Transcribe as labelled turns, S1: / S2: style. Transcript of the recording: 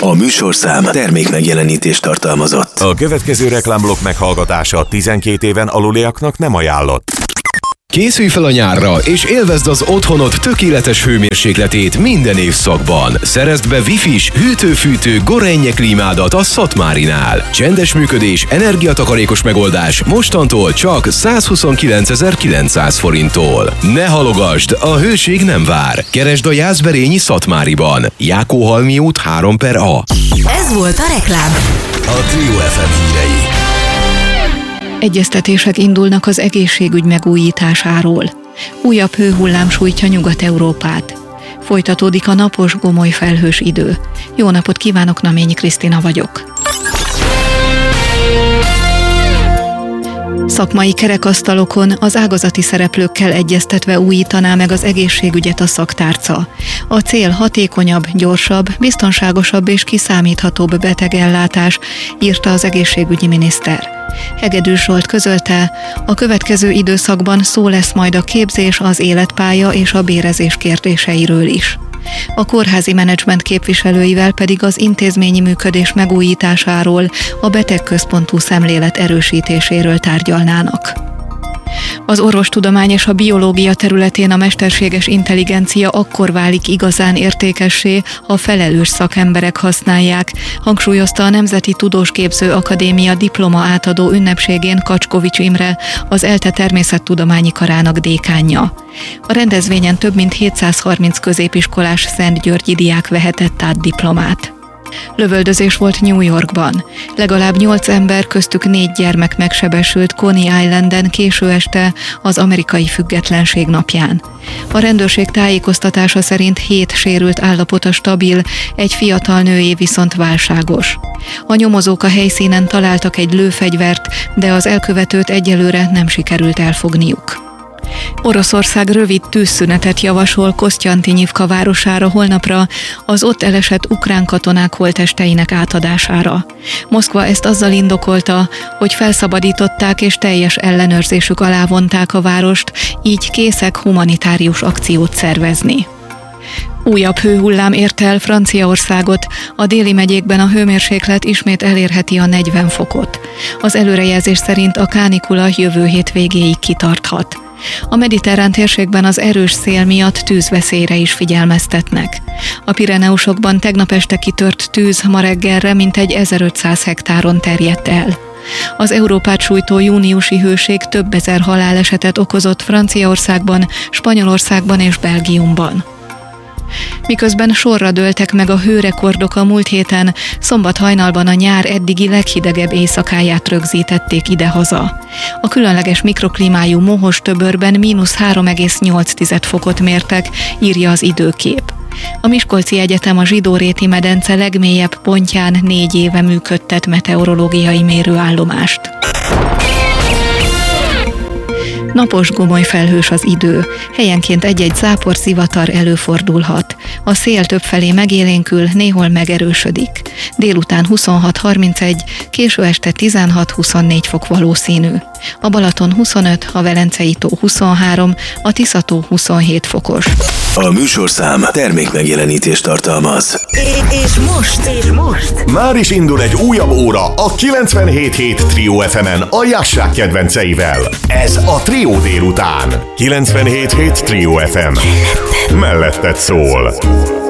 S1: A műsorszám termék megjelenítést tartalmazott.
S2: A következő reklámblokk meghallgatása 12 éven aluliaknak nem ajánlott.
S3: Készülj fel a nyárra, és élvezd az otthonod tökéletes hőmérsékletét minden évszakban. Szerezd be Wi-Fi-s, hűtő-fűtő Gorenje klímádat a Szatmárinál. Csendes működés, energiatakarékos megoldás mostantól csak 129.900 forinttól. Ne halogasd, a hőség nem vár. Keresd a Jászberényi Szatmáriban. Jákóhalmi út 3/A.
S4: Ez volt a reklám.
S1: A Trio FM hírei.
S5: Egyeztetések indulnak az egészségügy megújításáról. Újabb hőhullám sújtja Nyugat-Európát. Folytatódik a napos, gomoly felhős idő. Jó napot kívánok, Naményi Krisztina vagyok. Szakmai kerekasztalokon az ágazati szereplőkkel egyeztetve újítaná meg az egészségügyet a szaktárca. A cél hatékonyabb, gyorsabb, biztonságosabb és kiszámíthatóbb betegellátás, írta az egészségügyi miniszter. Hegedűs Zsolt közölte, a következő időszakban szó lesz majd a képzés, az életpálya és a bérezés kérdéseiről is. A kórházi menedzsment képviselőivel pedig az intézményi működés megújításáról, a betegközpontú szemlélet erősítéséről tárgyalnának. Az orvostudomány és a biológia területén a mesterséges intelligencia akkor válik igazán értékessé, ha felelős szakemberek használják, hangsúlyozta a Nemzeti Tudósképző Akadémia diploma átadó ünnepségén Kacskovics Imre, az ELTE természettudományi karának dékánja. A rendezvényen több mint 730 középiskolás szentgyörgyi diák vehetett át diplomát. Lövöldözés volt New Yorkban. Legalább 8 ember, köztük 4 gyermek megsebesült Coney Islanden késő este az amerikai függetlenség napján. A rendőrség tájékoztatása szerint 7 sérült állapota stabil, egy fiatal nőé viszont válságos. A nyomozók a helyszínen találtak egy lőfegyvert, de az elkövetőt egyelőre nem sikerült elfogniuk. Oroszország rövid tűzszünetet javasol Kosztjantinyivka városára holnapra az ott elesett ukrán katonák holttesteinek átadására. Moszkva ezt azzal indokolta, hogy felszabadították és teljes ellenőrzésük alá vonták a várost, így készek humanitárius akciót szervezni. Újabb hőhullám érte el Franciaországot, a déli megyékben a hőmérséklet ismét elérheti a 40 fokot. Az előrejelzés szerint a kánikula jövő hét végéig kitarthat. A mediterrán térségben az erős szél miatt tűzveszélyre is figyelmeztetnek. A Pireneusokban tegnap este kitört tűz ma reggelre mintegy 1500 hektáron terjedt el. Az Európát sújtó júniusi hőség több ezer halálesetet okozott Franciaországban, Spanyolországban és Belgiumban. Miközben sorra dőltek meg a hőrekordok a múlt héten, szombat hajnalban a nyár eddigi leghidegebb éjszakáját rögzítették idehaza. A különleges mikroklimájú Mohos-töbörben -3,8 fokot mértek, írja az Időkép. A Miskolci Egyetem a Zsidóréti medence legmélyebb pontján 4 éve működtet meteorológiai mérőállomást. Napos, gomoly felhős az idő, helyenként egy-egy záporzivatar előfordulhat. A szél többfelé megélénkül, néhol megerősödik. Délután 26-31, késő este 16-24 fok valószínű. A Balaton 25, a Velencei tó 23, a Tisza-tó 27 fokos.
S1: A műsorszám termék megjelenítést tartalmaz.
S4: És most.
S2: Már is indul egy újabb óra a 97.7 Trio FM-en a Jassák kedvenceivel. Ez a Trio délután. 97.7 Trio FM. Melletted szól.